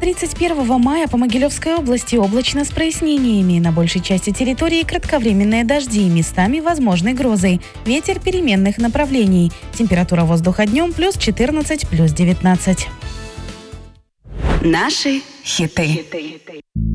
31 мая по Могилевской области облачно с прояснениями. На большей части территории кратковременные дожди, местами возможны грозы. Ветер переменных направлений. Температура воздуха днем плюс 14, плюс 19. Наши хиты.